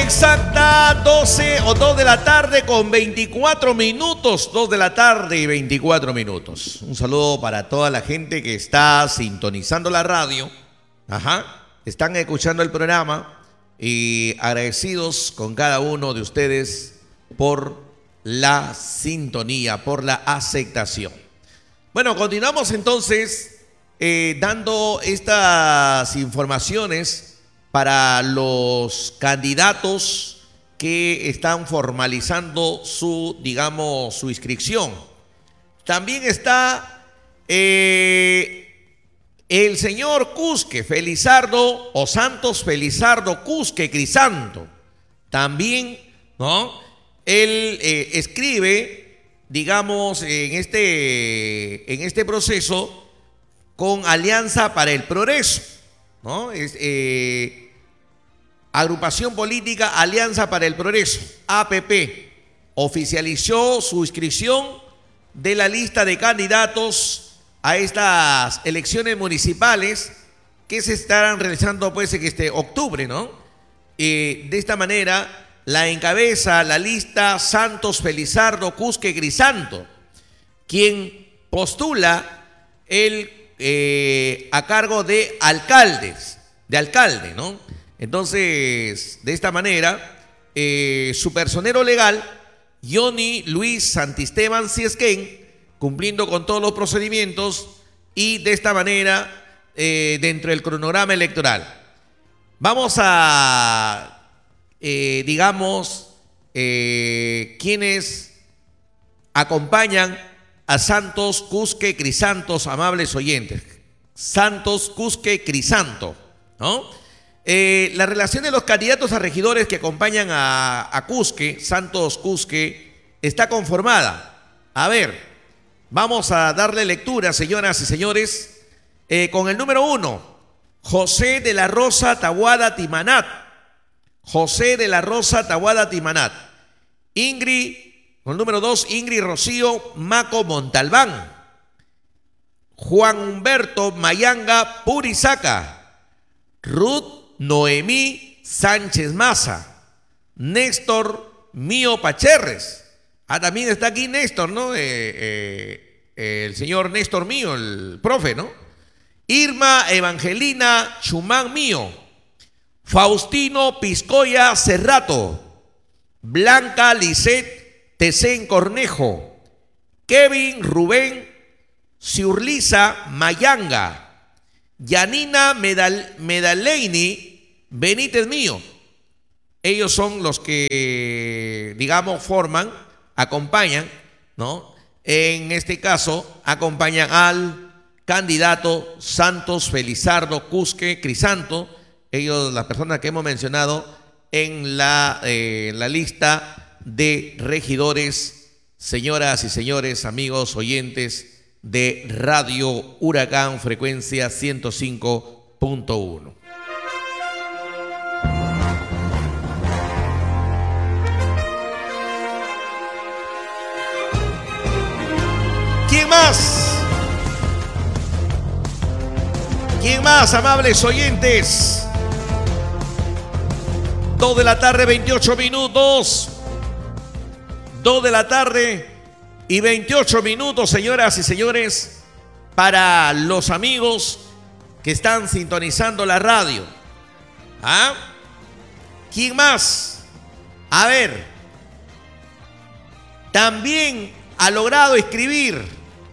exacta, 12 o 2 de la tarde con 24 minutos. 2 de la tarde y 24 minutos. Un saludo para toda la gente que está sintonizando la radio. Están escuchando el programa y agradecidos con cada uno de ustedes por la sintonía, por la aceptación. Bueno, continuamos entonces dando estas informaciones para los candidatos que están formalizando su inscripción. También está el señor Cusque Felizardo o Santos Felizardo Cusque Crisanto. También, ¿no? Él escribe, en este proceso con Alianza para el Progreso, ¿no? Agrupación Política Alianza para el Progreso, APP, oficializó su inscripción de la lista de candidatos a estas elecciones municipales que se estarán realizando pues en este octubre, ¿no? De esta manera la encabeza la lista Santos Felizardo Cusque Crisanto, quien postula a cargo de alcalde, ¿no? Entonces, de esta manera, su personero legal, Johnny Luis Santisteban Ciesquén, cumpliendo con todos los procedimientos y de esta manera, dentro del cronograma electoral. Vamos a, quienes acompañan a Santos Cusque Crisantos, amables oyentes. Santos Cusque Crisanto, ¿no? La relación de los candidatos a regidores que acompañan a Cusque, Santos Cusque, está conformada. A ver, vamos a darle lectura, señoras y señores, con el número 1, José de la Rosa Tahuada Timanat. José de la Rosa Tahuada Timanat. Con el número 2, Ingrid Rocío Maco Montalbán. Juan Humberto Mayanga Purizaca. Ruth Noemí Sánchez Maza. Néstor Mío Pacherres. También está aquí Néstor, ¿no? El señor Néstor Mío, el profe, ¿no? Irma Evangelina Chumán Mío. Faustino Piscoya Cerrato. Blanca Lisset Tecén Cornejo. Kevin Rubén Ciurliza Mayanga. Yanina Medaleini Benítez Mío. Ellos son los que, acompañan, ¿no? En este caso, acompañan al candidato Santos Felizardo Cusque Crisanto. Ellos, las personas que hemos mencionado en la lista de regidores, señoras y señores, amigos oyentes de Radio Huracán, frecuencia 105.1. ¿Quién más? ¿Quién más, amables oyentes? 2 de la tarde, 28 minutos. 2 de la tarde y 28 minutos, señoras y señores, para los amigos que están sintonizando la radio. ¿Quién más? A ver, también ha logrado inscribir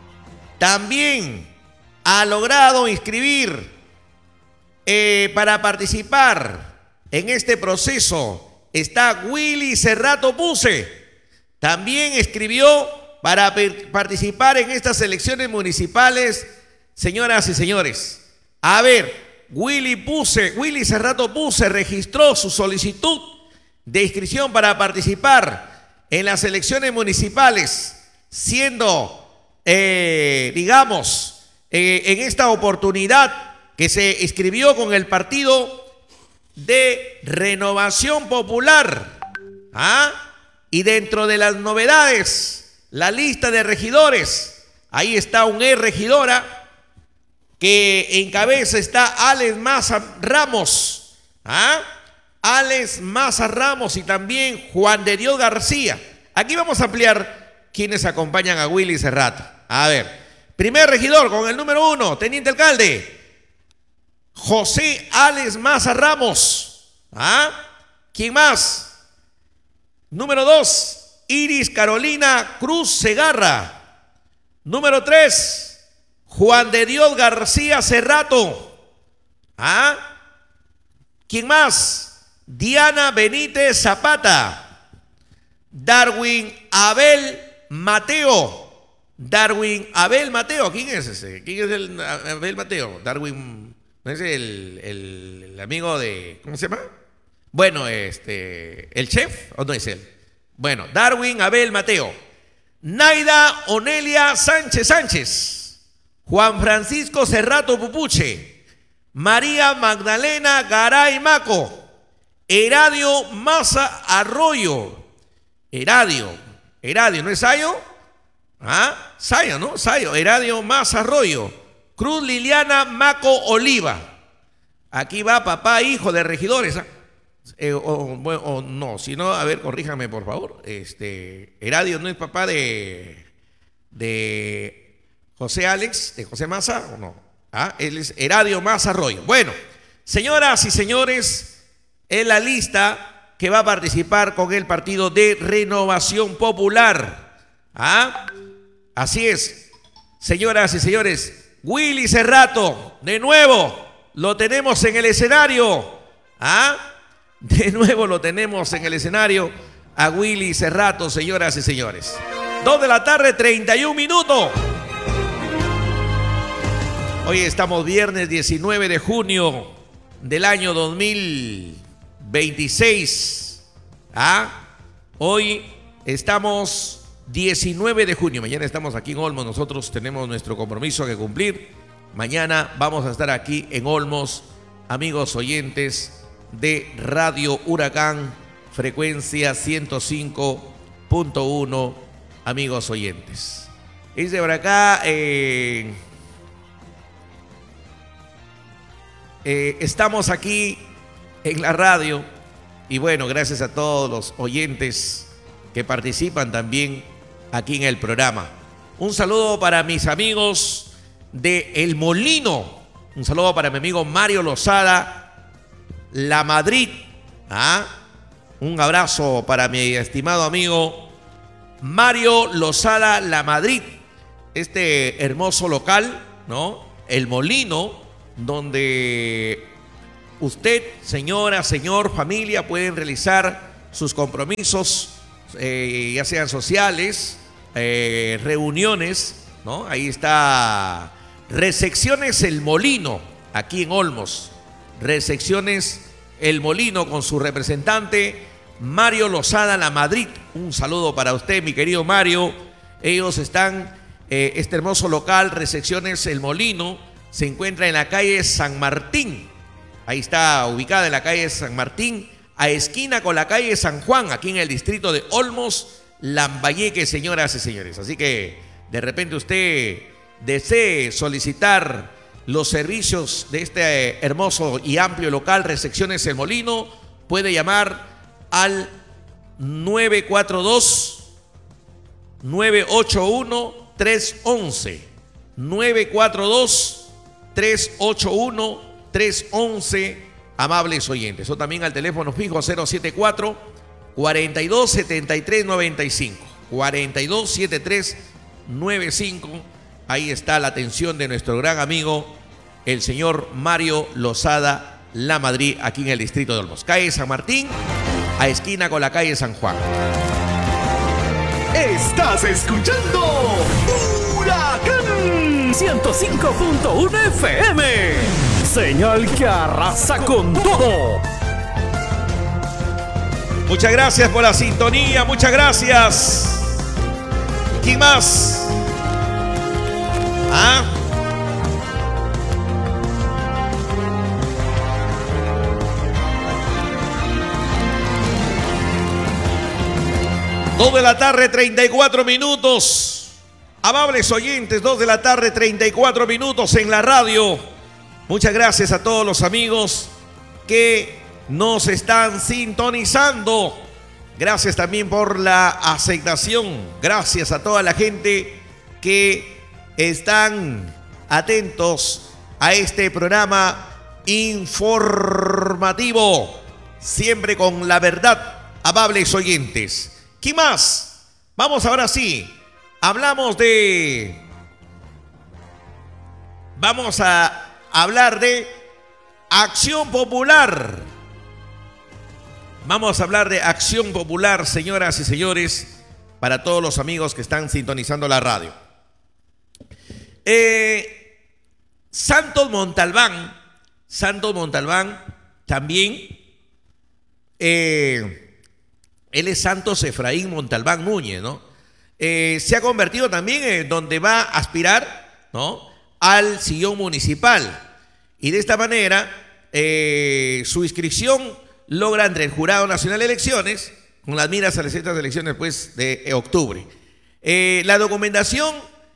para participar en este proceso. Está Willy Cerrato Puse. También escribió para participar en estas elecciones municipales, señoras y señores. A ver, Willy Cerrato Puse registró su solicitud de inscripción para participar en las elecciones municipales, siendo, en esta oportunidad que se inscribió con el partido de Renovación Popular. Y dentro de las novedades, la lista de regidores, ahí está una regidora que encabeza está Alex Maza Ramos, Alex Maza Ramos y también Juan de Dios García. Aquí vamos a ampliar quienes acompañan a Willy Cerrato. A ver, primer regidor con el número 1, teniente alcalde, José Alex Maza Ramos. ¿Quién más? Número 2, Iris Carolina Cruz Segarra. Número 3, Juan de Dios García Cerrato. ¿Quién más? Diana Benítez Zapata. Darwin Abel Mateo. Darwin Abel Mateo. ¿Quién es ese? ¿Quién es el Abel Mateo? Darwin, ¿no es el amigo de, ¿cómo se llama? Bueno, ¿el chef o no es él? Bueno, Darwin Abel Mateo. Naida Onelia Sánchez Sánchez. Juan Francisco Cerrato Pupuche. María Magdalena Garay Maco. Eradio Maza Arroyo. Eradio, ¿no es Sayo? Sayo, ¿no? Sayo, Eradio Maza Arroyo. Cruz Liliana Maco Oliva. Aquí va papá, hijo de regidores. O no, si no, a ver, corríjame por favor. Eradio no es papá de José Alex, de José Maza, ¿o no? Él es Eradio Maza Arroyo. Bueno, señoras y señores, en la lista que va a participar con el Partido de Renovación Popular. Así es, señoras y señores, Willy Cerrato, de nuevo lo tenemos en el escenario. De nuevo lo tenemos en el escenario a Willy Cerrato, señoras y señores. 2 de la tarde, 31 minutos. Hoy estamos viernes 19 de junio del año 2026. Hoy estamos 19 de junio. Mañana estamos aquí en Olmos. Nosotros tenemos nuestro compromiso que cumplir. Mañana vamos a estar aquí en Olmos, amigos oyentes de Radio Huracán, frecuencia 105.1, amigos oyentes. Dice por acá, estamos aquí en la radio y bueno, gracias a todos los oyentes que participan también aquí en el programa. Un saludo para mis amigos de El Molino, un saludo para mi amigo Mario Lozada La Madrid. Un abrazo para mi estimado amigo Mario Lozada La Madrid, este hermoso local, ¿no? El Molino, donde usted, señora, señor, familia, pueden realizar sus compromisos, ya sean sociales, reuniones, ¿no? Ahí está Recepciones El Molino, aquí en Olmos. Recepciones El Molino con su representante Mario Lozada La Madrid. Un saludo para usted, mi querido Mario. Ellos están, este hermoso local, Recepciones El Molino, se encuentra en la calle San Martín. Ahí está ubicada en la calle San Martín, a esquina con la calle San Juan, aquí en el distrito de Olmos, Lambayeque, señoras y señores. Así que de repente usted desee solicitar los servicios de este hermoso y amplio local, Recepciones El Molino, puede llamar al 942-981-311. 942-381-311, amables oyentes. O también al teléfono fijo 074-4273-95. 4273-95. Ahí está la atención de nuestro gran amigo, el señor Mario Lozada La Madrid, aquí en el distrito de Olmos. Calle San Martín, a esquina con la calle San Juan. Estás escuchando Huracán 105.1 FM. Señal que arrasa con todo. Muchas gracias por la sintonía, muchas gracias. ¿Quién más? Dos de la tarde, 34 minutos. Amables oyentes, 2 de la tarde, 34 minutos en la radio. Muchas gracias a todos los amigos que nos están sintonizando. Gracias también por la aceptación. Gracias a toda la gente que están atentos a este programa informativo, siempre con la verdad, amables oyentes. ¿Qué más? Vamos ahora sí. Vamos a hablar de Acción Popular. Vamos a hablar de Acción Popular, señoras y señores, para todos los amigos que están sintonizando la radio. Santos Montalbán también, él es Santos Efraín Montalbán Núñez, ¿no? Se ha convertido también en donde va a aspirar, ¿no?, al sillón municipal. Y de esta manera, su inscripción logra entre el Jurado Nacional de Elecciones, con las miras a las elecciones pues, de octubre. La documentación,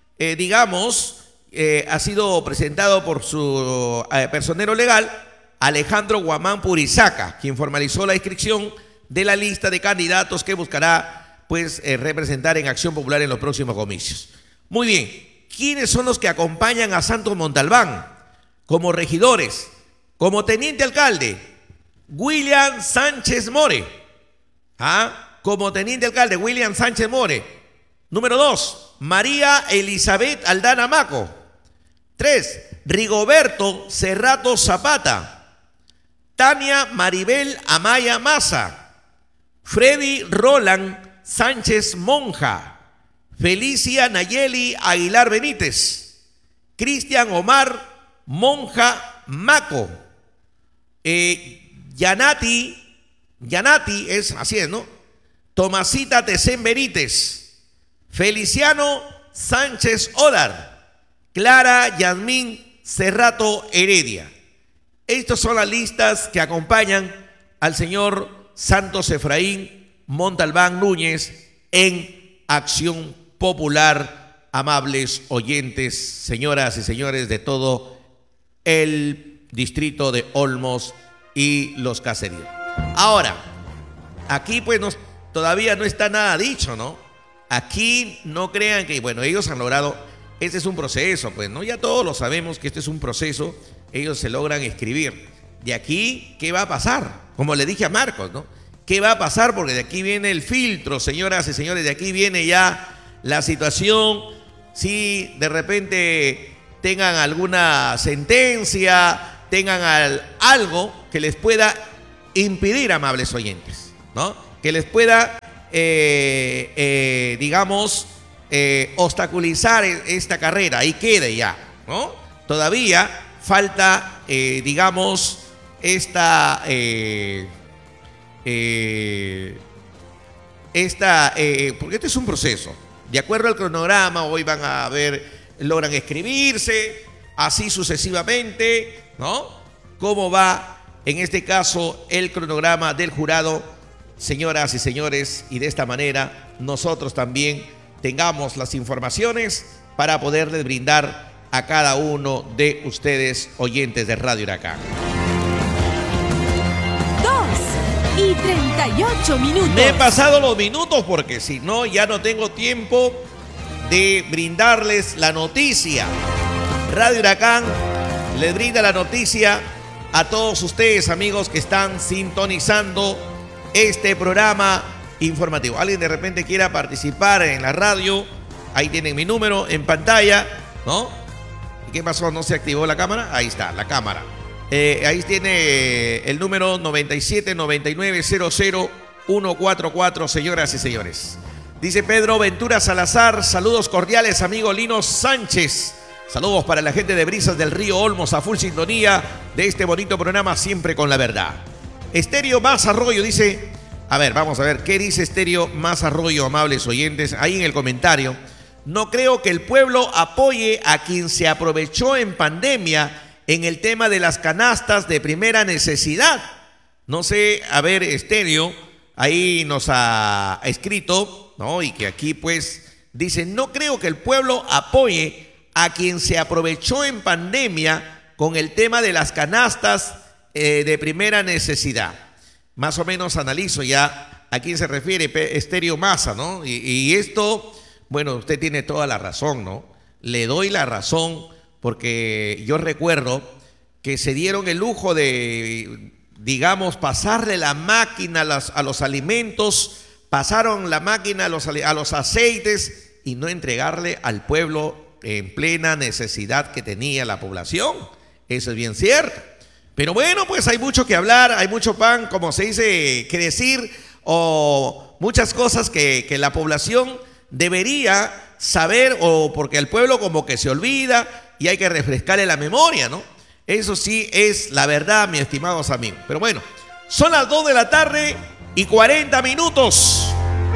ha sido presentado por su personero legal, Alejandro Guamán Purizaca, quien formalizó la inscripción de la lista de candidatos que buscará pues, representar en Acción Popular en los próximos comicios. Muy bien, ¿quiénes son los que acompañan a Santos Montalbán? Como regidores, como teniente alcalde, William Sánchez More. Como teniente alcalde, William Sánchez More. Número 2, María Elizabeth Aldana Maco. 3, Rigoberto Cerrato Zapata. Tania Maribel Amaya Maza. Freddy Roland Sánchez Monja. Felicia Nayeli Aguilar Benítez. Cristian Omar Monja Maco. Yanati es, así es, ¿no? Tomasita Tecén Benítez. Feliciano Sánchez Odar. Clara Yasmín Cerrato Heredia. Estas son las listas que acompañan al señor Santos Efraín Montalbán Núñez en Acción Popular, amables oyentes, señoras y señores de todo el distrito de Olmos y los caseríos. Ahora, aquí pues todavía no está nada dicho, ¿no? Aquí no crean que, bueno, ellos han logrado, este es un proceso, pues, ¿no? Ya todos lo sabemos que este es un proceso, ellos se logran escribir. De aquí, ¿qué va a pasar? Como le dije a Marcos, ¿no? ¿Qué va a pasar? Porque de aquí viene el filtro, señoras y señores, de aquí viene ya la situación. Si de repente tengan alguna sentencia, tengan algo que les pueda impedir, amables oyentes, ¿no? Que les pueda, obstaculizar esta carrera, ahí quede ya, ¿no? Todavía falta, porque este es un proceso. De acuerdo al cronograma, hoy van a logran escribirse, así sucesivamente, ¿no? ¿Cómo va, en este caso, el cronograma del jurado, señoras y señores? Y de esta manera, nosotros también tengamos las informaciones para poderles brindar a cada uno de ustedes, oyentes de Radio Huracán. 2:38. Me he pasado los minutos porque si no, ya no tengo tiempo de brindarles la noticia. Radio Huracán les brinda la noticia a todos ustedes, amigos, que están sintonizando este programa informativo. Alguien de repente quiera participar en la radio, ahí tienen mi número en pantalla, ¿no? ¿Y qué pasó? ¿No se activó la cámara? Ahí está, la cámara. Ahí tiene el número 9799000144, señoras y señores. Dice Pedro Ventura Salazar, saludos cordiales, amigo Lino Sánchez. Saludos para la gente de Brisas del Río Olmos, a full sintonía de este bonito programa, siempre con la verdad. Estéreo Más Arroyo dice, a ver, vamos a ver, ¿qué dice Estéreo Más Arroyo, amables oyentes? Ahí en el comentario, no creo que el pueblo apoye a quien se aprovechó en pandemia en el tema de las canastas de primera necesidad. No sé, a ver, Estéreo, ahí nos ha escrito, ¿no? Y que aquí pues dice, no creo que el pueblo apoye a quien se aprovechó en pandemia con el tema de las canastas de primera necesidad. Más o menos analizo ya a quién se refiere Estéreo Massa, ¿no? Y esto, bueno, usted tiene toda la razón, ¿no? Le doy la razón porque yo recuerdo que se dieron el lujo de, digamos, pasarle la máquina a los alimentos, pasaron la máquina a los aceites y no entregarle al pueblo en plena necesidad que tenía la población. Eso es bien cierto. Pero bueno, pues hay mucho que hablar, hay mucho pan, como se dice, que decir, o muchas cosas que la población debería saber, o porque el pueblo como que se olvida y hay que refrescarle la memoria, ¿no? Eso sí es la verdad, mis estimados amigos. Pero bueno, son las 2 de la tarde y 40 minutos.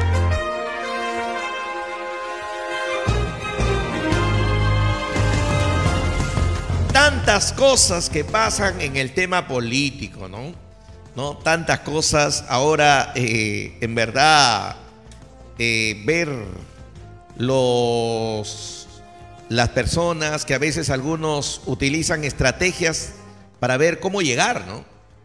Tantas cosas que pasan en el tema político, ¿no? ¿No? Tantas cosas ahora, en verdad, ver las personas que a veces algunos utilizan estrategias para ver cómo llegar, ¿no?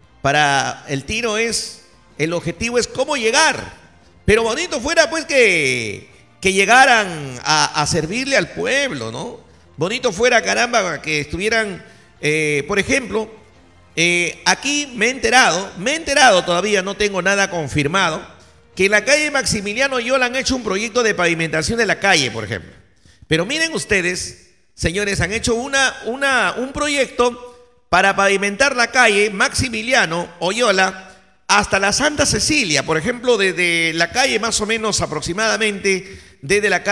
El objetivo es cómo llegar. Pero bonito fuera pues que llegaran a servirle al pueblo, ¿no? Bonito fuera, caramba, que estuvieran, por ejemplo, aquí me he enterado, todavía no tengo nada confirmado, que en la calle Maximiliano Yola han hecho un proyecto de pavimentación de la calle, por ejemplo. Pero miren ustedes, señores, han hecho un proyecto para pavimentar la calle Maximiliano Oyola hasta la Santa Cecilia, por ejemplo, desde la calle más o menos aproximadamente, desde la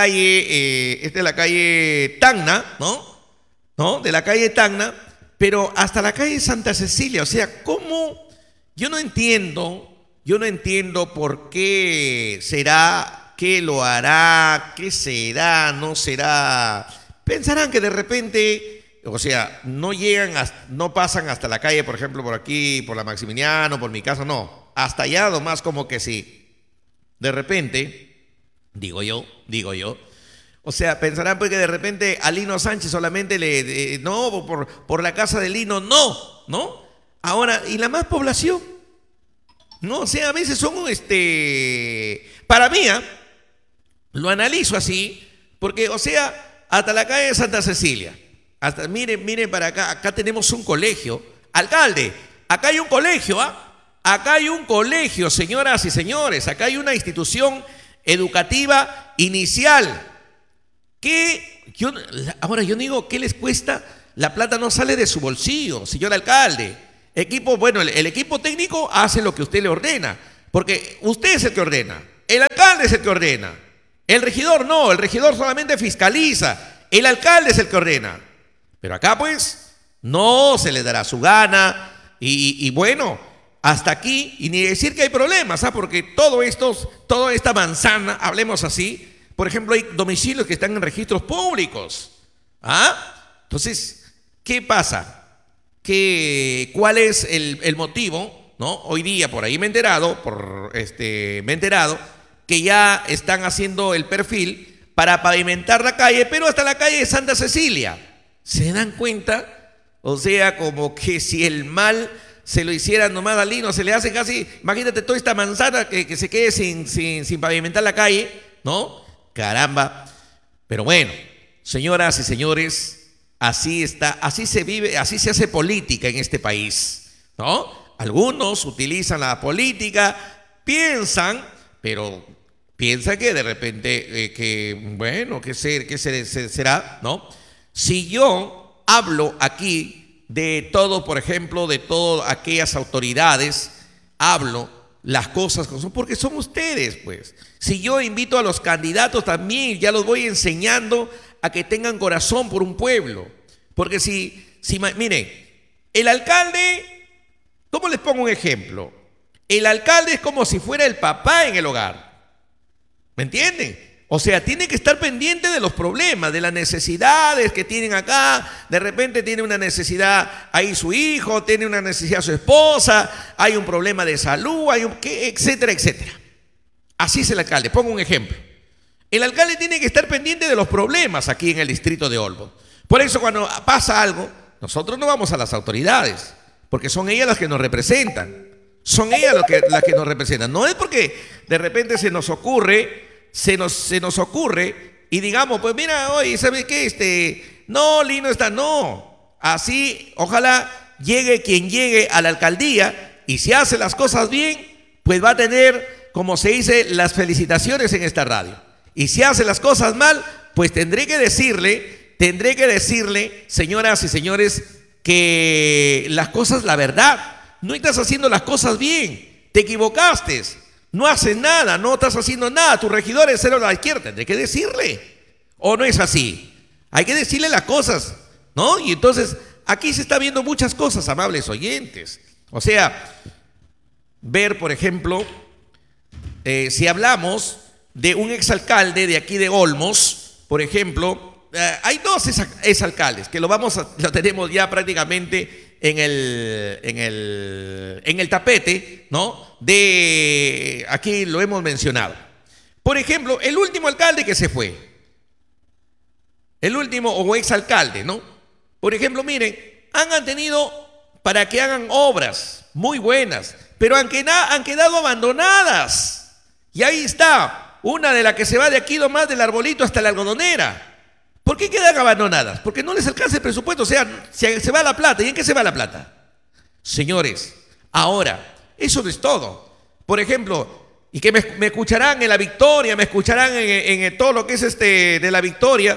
calle Tacna, ¿no? De la calle Tacna, pero hasta la calle Santa Cecilia. O sea, ¿cómo? Yo no entiendo por qué será, qué lo hará, qué será, no será. Pensarán que de repente, o sea, no pasan hasta la calle, por ejemplo, por aquí, por la Maximiliano, por mi casa, no. Hasta allá nomás como que sí. De repente, digo yo. O sea, pensarán pues que de repente a Lino Sánchez solamente no, por la casa de Lino, no. Ahora, ¿y la más población? No, o sea, a veces son, para mí, lo analizo así, porque, o sea, hasta la calle de Santa Cecilia, hasta, miren para acá tenemos un colegio. Alcalde, acá hay un colegio, acá hay un colegio, señoras y señores, acá hay una institución educativa inicial. Ahora yo digo, ¿qué les cuesta? La plata no sale de su bolsillo, señor alcalde. El equipo técnico hace lo que usted le ordena, porque usted es el que ordena, el alcalde es el que ordena, el regidor no, el regidor solamente fiscaliza, el alcalde es el que ordena. Pero acá pues no se le dará su gana y bueno, hasta aquí, y ni decir que hay problemas, porque toda esta manzana, hablemos así, por ejemplo, hay domicilios que están en registros públicos. Entonces, ¿qué pasa? ¿Cuál es el motivo? ¿No? Hoy día por ahí me he enterado que ya están haciendo el perfil para pavimentar la calle, pero hasta la calle de Santa Cecilia. ¿Se dan cuenta? O sea, como que si el mal se lo hicieran nomás a Lino, se le hace casi, imagínate toda esta manzana que se quede sin pavimentar la calle, ¿no? Caramba. Pero bueno, señoras y señores, así está, así se vive, así se hace política en este país, ¿no? Algunos utilizan la política, piensan que de repente, ¿qué será? ¿No? Si yo hablo aquí de todo, por ejemplo, de todas aquellas autoridades, hablo las cosas como son, porque son ustedes, pues. Si yo invito a los candidatos también, ya los voy enseñando a que tengan corazón por un pueblo. Porque miren, el alcalde, ¿cómo les pongo un ejemplo? El alcalde es como si fuera el papá en el hogar. ¿Me entienden? O sea, tiene que estar pendiente de los problemas, de las necesidades que tienen acá. De repente tiene una necesidad ahí su hijo, tiene una necesidad su esposa, hay un problema de salud, etcétera, etcétera. Así es el alcalde. Pongo un ejemplo. El alcalde tiene que estar pendiente de los problemas aquí en el distrito de Olvo. Por eso cuando pasa algo, nosotros no vamos a las autoridades. porque son ellas las que nos representan. Son ellas las que nos representan. No es porque de repente se nos ocurre y digamos, pues mira, oye, ¿sabes qué? No, Lino está, no. Así, ojalá llegue quien llegue a la alcaldía y si hace las cosas bien, pues va a tener, como se dice, las felicitaciones en esta radio. Y si hace las cosas mal, pues tendré que decirle, señoras y señores, que las cosas, la verdad, no estás haciendo las cosas bien, te equivocaste, no haces nada, no estás haciendo nada, tu regidor es cero a la izquierda, tendré que decirle, o no es así, hay que decirle las cosas, ¿no? Y entonces, aquí se está viendo muchas cosas, amables oyentes, o sea, ver, por ejemplo, si hablamos de un exalcalde de aquí de Olmos, por ejemplo, hay dos exalcaldes que lo tenemos ya prácticamente en el tapete, ¿no? De aquí lo hemos mencionado. Por ejemplo, el último alcalde que se fue, el último o exalcalde, ¿no? Por ejemplo, miren, han tenido para que hagan obras muy buenas, pero han quedado abandonadas. Y ahí está, una de las que se va de aquí nomás del arbolito hasta la algodonera. ¿Por qué quedan abandonadas? Porque no les alcanza el presupuesto, o sea, se va la plata. ¿Y en qué se va la plata? Señores, ahora, eso no es todo. Por ejemplo, y que me escucharán en La Victoria, me escucharán en todo lo que es de La Victoria,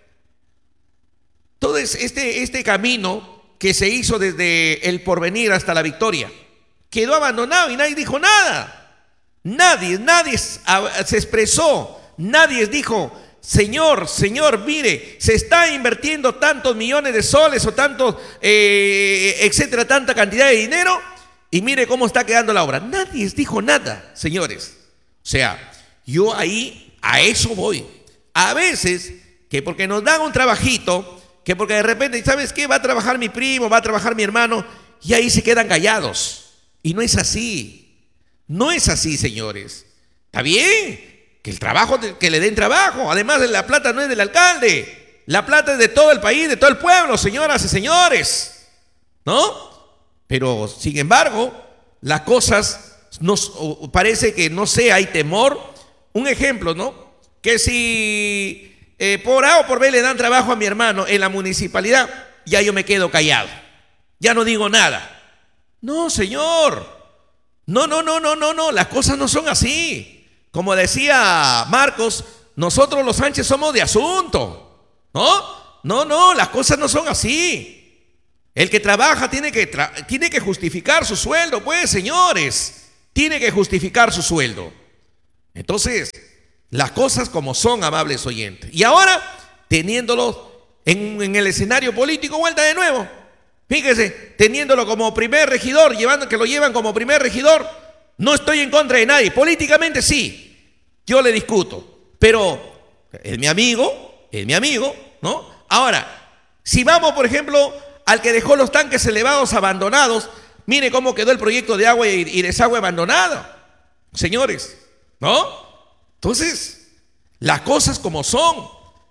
todo este camino que se hizo desde El Porvenir hasta La Victoria, quedó abandonado y nadie dijo nada. Nadie se expresó, nadie dijo: Señor, mire, se está invirtiendo tantos millones de soles o tantos, etcétera, tanta cantidad de dinero y mire cómo está quedando la obra. Nadie dijo nada, señores. O sea, yo ahí a eso voy. A veces, que porque nos dan un trabajito, que porque de repente, ¿sabes qué? Va a trabajar mi primo, va a trabajar mi hermano, y ahí se quedan callados. Y no es así. No es así, señores. ¿Está bien? Que le den trabajo. Además, la plata no es del alcalde, la plata es de todo el país, de todo el pueblo, señoras y señores, ¿no? Pero sin embargo, las cosas parece que no sé, hay temor. Un ejemplo, ¿no? Que si por A o por B le dan trabajo a mi hermano en la municipalidad, ya yo me quedo callado, ya no digo nada. No, señor, no, las cosas no son así. Como decía Marcos, nosotros los Sánchez somos de asunto, ¿no? No, las cosas no son así. El que trabaja tiene que justificar su sueldo, pues, señores, tiene que justificar su sueldo. Entonces, las cosas como son, amables oyentes. Y ahora, teniéndolo en el escenario político, vuelta de nuevo. Fíjese, teniéndolo como primer regidor, que lo llevan como primer regidor, no estoy en contra de nadie. Políticamente sí, yo le discuto, pero es mi amigo, ¿no? Ahora, si vamos, por ejemplo, al que dejó los tanques elevados abandonados, mire cómo quedó el proyecto de agua y desagüe abandonado, señores, ¿no? Entonces, las cosas como son,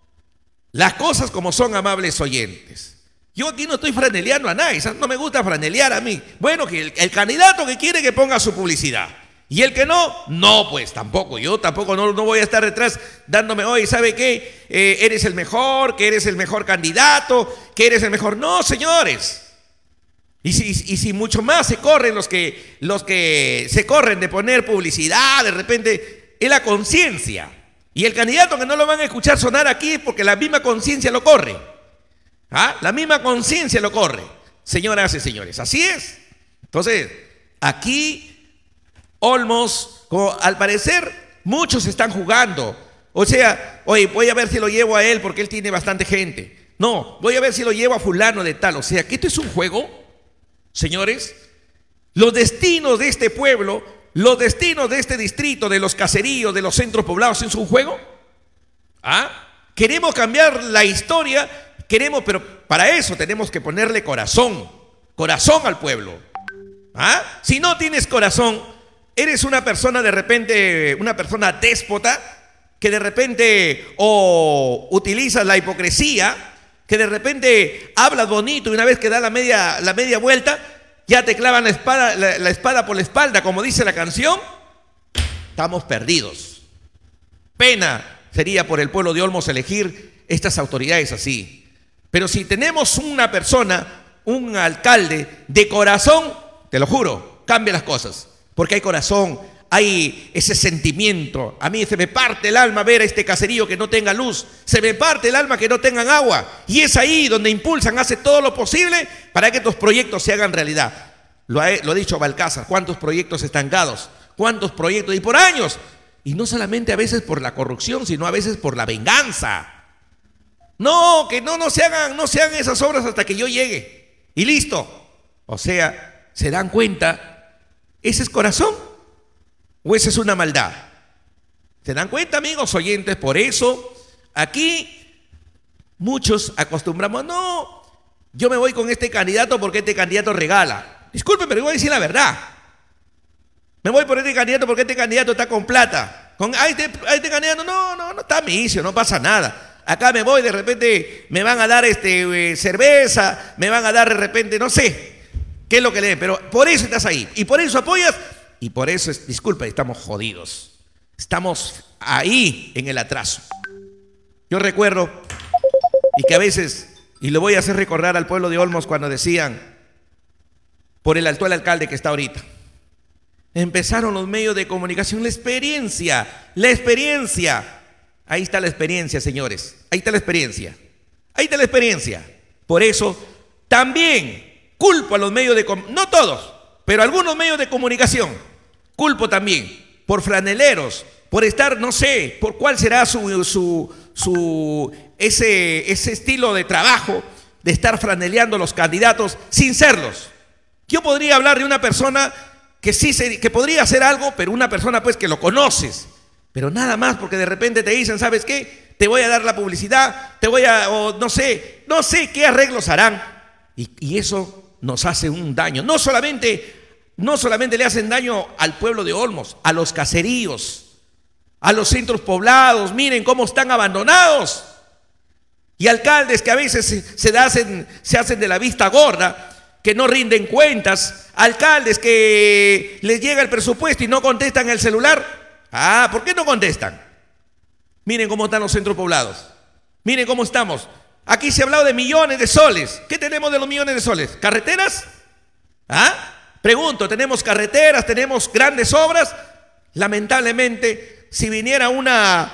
amables oyentes. Yo aquí no estoy franeleando a nadie, no me gusta franelear a mí. Bueno, que el candidato que quiere que ponga su publicidad. Y el que no, pues tampoco. Yo tampoco no voy a estar detrás dándome, oye, ¿sabe qué? Eres el mejor, que eres el mejor candidato, que eres el mejor. No, señores. Y si mucho más se corren los que se corren de poner publicidad, de repente, es la conciencia. Y el candidato que no lo van a escuchar sonar aquí es porque la misma conciencia lo corre. La misma conciencia lo corre, señoras y señores, así es. Entonces, aquí Olmos, al parecer, muchos están jugando. O sea, oye, voy a ver si lo llevo a él porque él tiene bastante gente. No, voy a ver si lo llevo a fulano de tal. O sea, que esto es un juego, señores. Los destinos de este pueblo, los destinos de este distrito, de los caseríos, de los centros poblados, ¿es un juego? Queremos cambiar la historia. Pero para eso tenemos que ponerle corazón al pueblo. Si no tienes corazón, eres una persona de repente, una persona déspota, que de repente o utilizas la hipocresía, que de repente hablas bonito y una vez que da la media vuelta, ya te clavan la espada por la espalda, como dice la canción, estamos perdidos. Pena sería por el pueblo de Olmos elegir estas autoridades así. Pero si tenemos una persona, un alcalde de corazón, te lo juro, cambia las cosas. Porque hay corazón, hay ese sentimiento. A mí se me parte el alma ver a este caserío que no tenga luz. Se me parte el alma que no tengan agua. Y es ahí donde impulsan, hace todo lo posible para que estos proyectos se hagan realidad. Lo ha dicho Balcázar, cuántos proyectos estancados, cuántos proyectos, y por años. Y no solamente a veces por la corrupción, sino a veces por la venganza. No, que no se hagan esas obras hasta que yo llegue. Y listo. O sea, ¿se dan cuenta? ¿Ese es corazón? ¿O esa es una maldad? ¿Se dan cuenta, amigos oyentes? Por eso, aquí muchos acostumbramos, no, yo me voy con este candidato porque este candidato regala. Disculpen, pero voy a decir la verdad. Me voy por este candidato porque este candidato está con plata. A este candidato, no está misio, no pasa nada. Acá me voy, de repente me van a dar cerveza, me van a dar de repente, no sé qué es lo que le den, pero por eso estás ahí. Y por eso apoyas, y por eso, disculpa, estamos jodidos. Estamos ahí en el atraso. Yo recuerdo, y que a veces, y lo voy a hacer recordar al pueblo de Olmos cuando decían, por el actual alcalde que está ahorita, empezaron los medios de comunicación, la experiencia. Ahí está la experiencia, señores. Ahí está la experiencia. Por eso, también culpo a los medios de comunicación, no todos, pero algunos medios de comunicación. Culpo también por franeleros, por estar, no sé, por cuál será ese estilo de trabajo de estar franeleando a los candidatos sin serlos. Yo podría hablar de una persona que podría hacer algo, pero una persona pues que lo conoces, pero nada más porque de repente te dicen, ¿sabes qué? Te voy a dar la publicidad, o no sé qué arreglos harán, y eso nos hace un daño. No solamente le hacen daño al pueblo de Olmos, a los caseríos, a los centros poblados, miren cómo están abandonados, y alcaldes que a veces se hacen de la vista gorda, que no rinden cuentas, alcaldes que les llega el presupuesto y no contestan el celular. ¿Por qué no contestan? Miren cómo están los centros poblados. Miren cómo estamos. Aquí se ha hablado de millones de soles. ¿Qué tenemos de los millones de soles? ¿Carreteras? Pregunto, ¿tenemos carreteras? ¿Tenemos grandes obras? Lamentablemente, si viniera un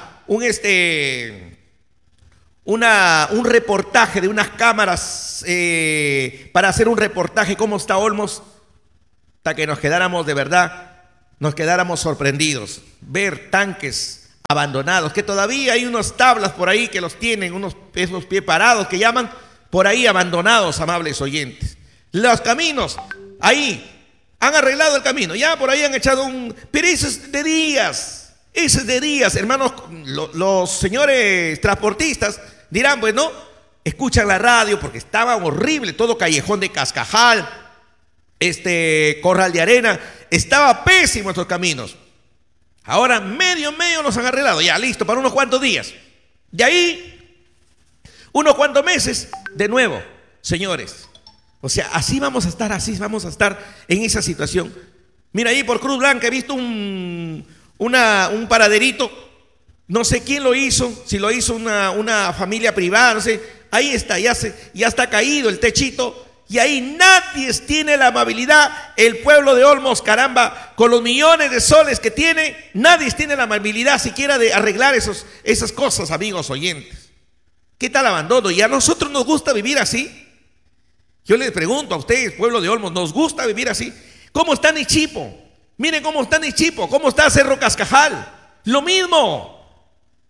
reportaje de unas cámaras para hacer un reportaje cómo está Olmos, hasta que nos quedáramos de verdad, nos quedáramos sorprendidos. Ver tanques abandonados, que todavía hay unas tablas por ahí que los tienen, esos pie parados que llaman, por ahí abandonados, amables oyentes. Los caminos, ahí han arreglado el camino, ya por ahí han echado pero eso es de días, hermanos. Los señores transportistas dirán, pues no, escuchan la radio porque estaba horrible, todo Callejón de Cascajal, Corral de Arena, estaba pésimo estos caminos. Ahora medio los han arreglado, ya listo, para unos cuantos días. De ahí, unos cuantos meses, de nuevo, señores. O sea, así vamos a estar en esa situación. Mira, ahí por Cruz Blanca he visto un paraderito, no sé quién lo hizo, si lo hizo una familia privada, no sé. Ahí está, ya está caído el techito. Y ahí nadie tiene la amabilidad, el pueblo de Olmos, caramba, con los millones de soles que tiene, nadie tiene la amabilidad siquiera de arreglar esas cosas, amigos oyentes. ¿Qué tal abandono? ¿Y a nosotros nos gusta vivir así? Yo les pregunto a ustedes, pueblo de Olmos, ¿nos gusta vivir así? ¿Cómo está Nichipo? Miren cómo está Nichipo, cómo está Cerro Cascajal. Lo mismo.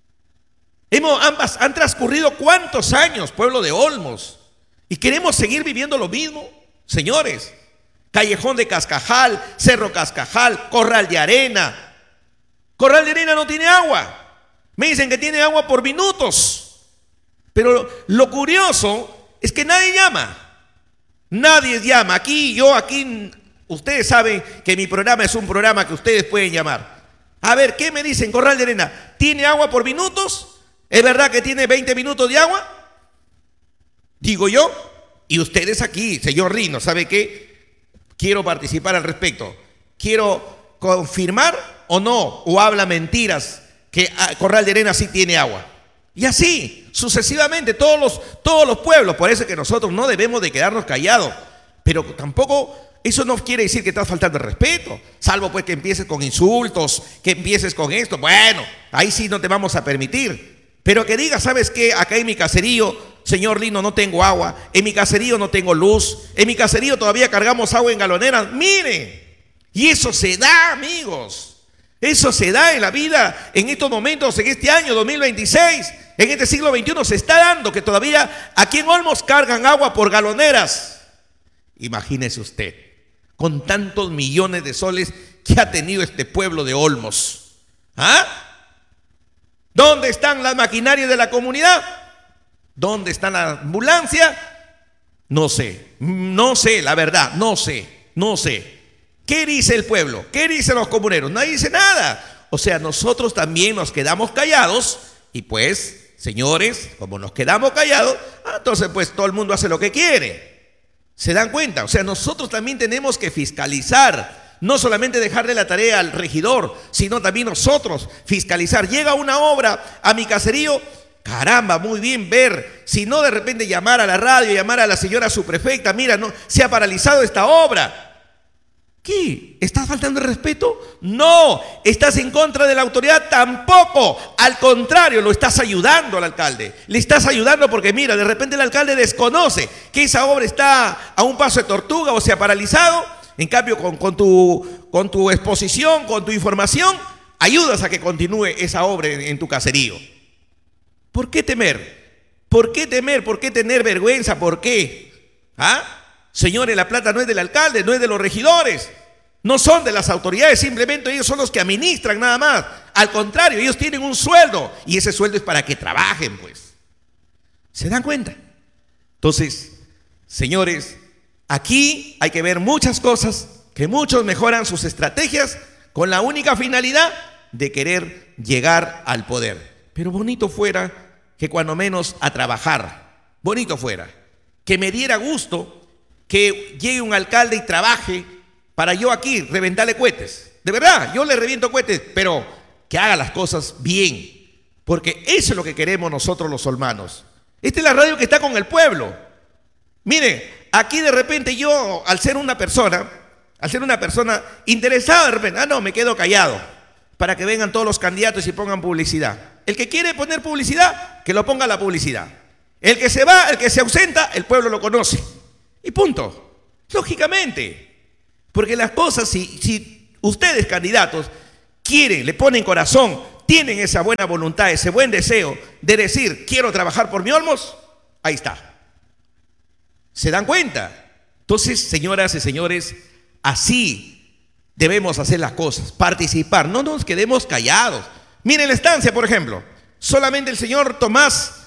Han transcurrido ¿cuántos años, pueblo de Olmos? ¿Y queremos seguir viviendo lo mismo? Señores, Callejón de Cascajal, Cerro Cascajal, Corral de Arena. Corral de Arena no tiene agua. Me dicen que tiene agua por minutos. Pero lo curioso es que nadie llama. Nadie llama. Aquí, ustedes saben que mi programa es un programa que ustedes pueden llamar. A ver, ¿qué me dicen? Corral de Arena, ¿tiene agua por minutos? ¿Es verdad que tiene 20 minutos de agua? Digo yo. Y ustedes aquí, señor Rino, ¿sabe qué? quiero participar al respecto, quiero confirmar o no, o habla mentiras que Corral de Arena sí tiene agua. Y así, sucesivamente, todos los pueblos. Por eso es que nosotros no debemos de quedarnos callados, pero tampoco eso no quiere decir que estás faltando el respeto, salvo pues que empieces con insultos, que empieces con esto. Bueno, ahí sí no te vamos a permitir. Pero que digas, ¿sabes qué? Acá en mi caserío, señor Lino, no tengo agua, en mi caserío no tengo luz, en mi caserío todavía cargamos agua en galoneras. Miren, y eso se da, amigos, eso se da en la vida, en estos momentos, en este año 2026, en este siglo XXI se está dando que todavía aquí en Olmos cargan agua por galoneras. Imagínese usted, con tantos millones de soles que ha tenido este pueblo de Olmos. ¿Ah? ¿Dónde están las maquinarias de la comunidad? ¿Dónde está la ambulancia? No sé, la verdad, no sé. ¿Qué dice el pueblo? ¿Qué dicen los comuneros? Nadie dice nada. O sea, nosotros también nos quedamos callados y pues, señores, como nos quedamos callados, entonces pues todo el mundo hace lo que quiere. ¿Se dan cuenta? O sea, nosotros también tenemos que fiscalizar. No solamente dejarle la tarea al regidor, sino también nosotros fiscalizar. Llega una obra a mi caserío, caramba, muy bien ver. Si no, de repente llamar a la radio, llamar a la señora subprefecta, mira, no, se ha paralizado esta obra. ¿Qué? ¿Estás faltando el respeto? No. ¿Estás en contra de la autoridad? Tampoco. Al contrario, lo estás ayudando al alcalde. Le estás ayudando porque mira, de repente el alcalde desconoce que esa obra está a un paso de tortuga o se ha paralizado. En cambio, con tu exposición, con tu información, ayudas a que continúe esa obra en tu caserío. ¿Por qué temer? ¿Por qué temer? ¿Por qué tener vergüenza? ¿Por qué? Señores, la plata no es del alcalde, no es de los regidores, no son de las autoridades, simplemente ellos son los que administran nada más. Al contrario, ellos tienen un sueldo y ese sueldo es para que trabajen, pues. ¿Se dan cuenta? Entonces, señores, aquí hay que ver muchas cosas, que muchos mejoran sus estrategias con la única finalidad de querer llegar al poder. Pero bonito fuera que cuando menos a trabajar, bonito fuera, que me diera gusto que llegue un alcalde y trabaje para yo aquí reventarle cohetes. De verdad, yo le reviento cohetes, pero que haga las cosas bien, porque eso es lo que queremos nosotros los olmanos. Esta es la radio que está con el pueblo. Mire, aquí de repente yo, al ser una persona interesada, de repente, no, me quedo callado para que vengan todos los candidatos y pongan publicidad. El que quiere poner publicidad, que lo ponga la publicidad. El que se va, el que se ausenta, el pueblo lo conoce. Y punto. Lógicamente. Porque las cosas, si ustedes candidatos quieren, le ponen corazón, tienen esa buena voluntad, ese buen deseo de decir, quiero trabajar por mi Olmos, ahí está. ¿Se dan cuenta? Entonces, señoras y señores, así debemos hacer las cosas, participar, no nos quedemos callados. Miren la estancia, por ejemplo, solamente el señor Tomás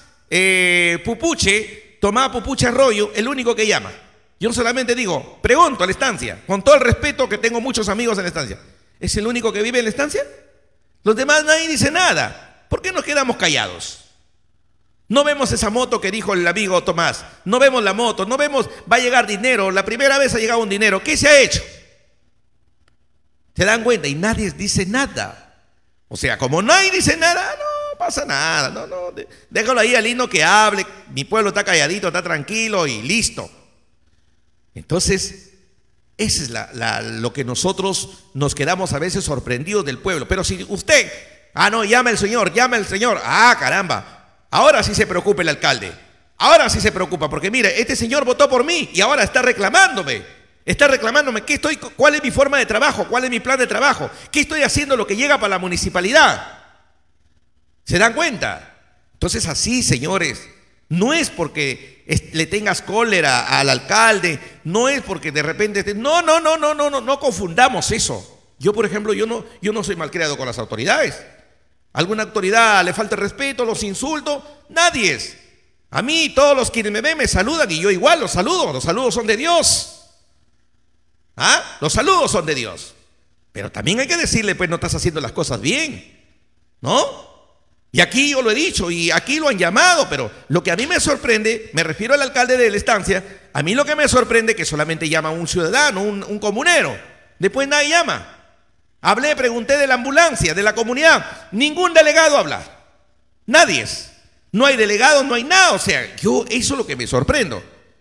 Pupuche Arroyo, el único que llama. Yo solamente digo, pregunto a la estancia, con todo el respeto que tengo muchos amigos en la estancia, ¿es el único que vive en la estancia? Los demás nadie dice nada. ¿Por qué nos quedamos callados? No vemos esa moto que dijo el amigo Tomás, no vemos la moto, no vemos, va a llegar dinero, la primera vez ha llegado un dinero, ¿qué se ha hecho? ¿Se dan cuenta? Y nadie dice nada. O sea, como nadie dice nada, no pasa nada, no, déjalo ahí al Lino que hable, mi pueblo está calladito, está tranquilo y listo. Entonces, ese es lo que nosotros nos quedamos a veces sorprendidos del pueblo. Pero si usted, no, llama el señor, caramba, ahora sí se preocupa el alcalde, ahora sí se preocupa, porque mire, este señor votó por mí y ahora está reclamándome, cuál es mi forma de trabajo, cuál es mi plan de trabajo, qué estoy haciendo lo que llega para la municipalidad. ¿Se dan cuenta? Entonces así, señores, no es porque le tengas cólera al alcalde, no es porque de repente, no confundamos eso. Yo, por ejemplo, yo no soy malcriado con las autoridades. ¿Alguna autoridad le falta el respeto, los insulto? Nadie es. A mí todos los quienes me ven me saludan y yo igual los saludos son de Dios. Los saludos son de Dios. Pero también hay que decirle, pues no estás haciendo las cosas bien, ¿no? Y aquí yo lo he dicho y aquí lo han llamado, pero lo que a mí me sorprende, me refiero al alcalde de la estancia, a mí lo que me sorprende es que solamente llama un ciudadano, un comunero. Después nadie llama. Hablé, pregunté de la ambulancia, de la comunidad. Ningún delegado habla. Nadie. No hay delegados, no hay nada. O sea, yo eso es lo que me sorprendo.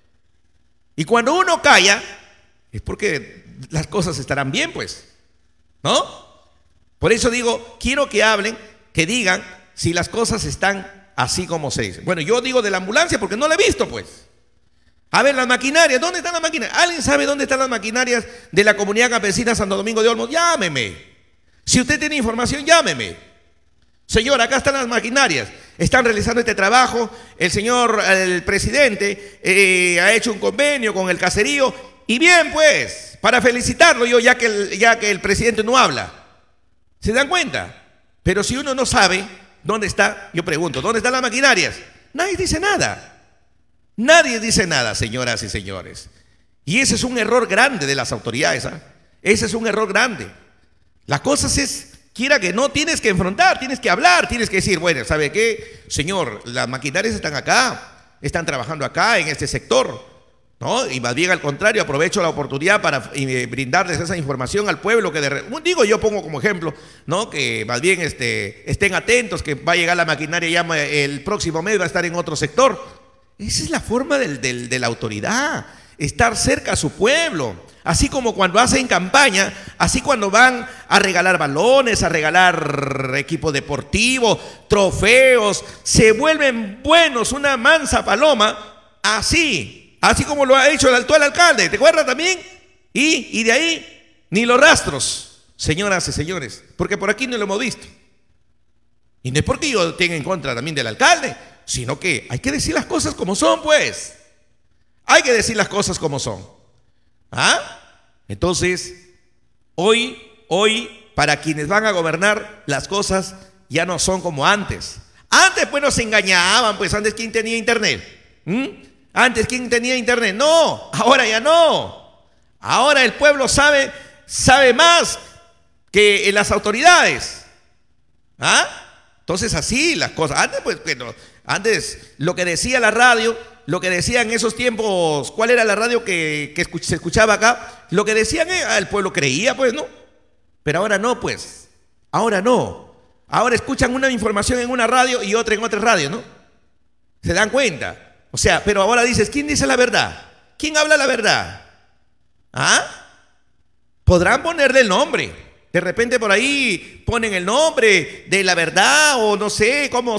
Y cuando uno calla, es porque las cosas estarán bien, pues. ¿No? Por eso digo, quiero que hablen, que digan si las cosas están así como se dice. Bueno, yo digo de la ambulancia porque no la he visto, pues. A ver, las maquinarias, ¿dónde están las maquinarias? ¿Alguien sabe dónde están las maquinarias de la comunidad campesina Santo Domingo de Olmos? Llámeme. Si usted tiene información, llámeme. Señor, acá están las maquinarias. Están realizando este trabajo. El presidente ha hecho un convenio con el caserío. Y bien, pues, para felicitarlo yo, ya que el presidente no habla. ¿Se dan cuenta? Pero si uno no sabe dónde está, yo pregunto, ¿dónde están las maquinarias? Nadie dice nada. Nadie dice nada, señoras y señores. Y ese es un error grande de las autoridades, ¿eh? Ese es un error grande. La cosa es, quiera que no, tienes que enfrentar, tienes que hablar, tienes que decir, bueno, ¿sabe qué? Señor, las maquinarias están acá, están trabajando acá en este sector, ¿no? Y más bien al contrario, aprovecho la oportunidad para brindarles esa información al pueblo digo, yo pongo como ejemplo, ¿no? Que más bien estén atentos, que va a llegar la maquinaria ya el próximo mes, va a estar en otro sector. Esa es la forma de la autoridad, estar cerca a su pueblo. Así como cuando hacen campaña, así cuando van a regalar balones, a regalar equipo deportivo, trofeos, se vuelven buenos, una mansa paloma, así como lo ha hecho el actual alcalde, ¿te acuerdas también? Y de ahí ni los rastros, señoras y señores, porque por aquí no lo hemos visto. Y no es porque yo tenga en contra también del alcalde, sino que hay que decir las cosas como son, pues. Hay que decir las cosas como son. ¿Ah? Entonces, hoy, para quienes van a gobernar, las cosas ya no son como antes. Antes, pues, nos engañaban, pues, antes, ¿quién tenía internet? Antes, ¿quién tenía internet? No, ahora ya no. Ahora el pueblo sabe más que las autoridades. ¿Ah? Entonces, así las cosas. Antes, pues, antes lo que decía la radio, lo que decían en esos tiempos, ¿cuál era la radio que se escuchaba acá? Lo que decían, el pueblo creía, pues, ¿no? Pero ahora no, pues. Ahora no. Ahora escuchan una información en una radio y otra en otra radio, ¿no? ¿Se dan cuenta? O sea, pero ahora dices, ¿quién dice la verdad? ¿Quién habla la verdad? ¿Ah? Podrán ponerle el nombre. De repente por ahí ponen el nombre de la verdad o no sé cómo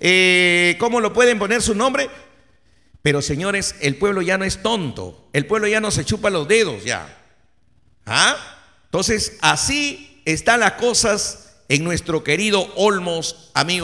lo pueden poner su nombre. Pero señores, el pueblo ya no es tonto. El pueblo ya no se chupa los dedos ya. ¿Ah? Entonces, así están las cosas en nuestro querido Olmos, amigos.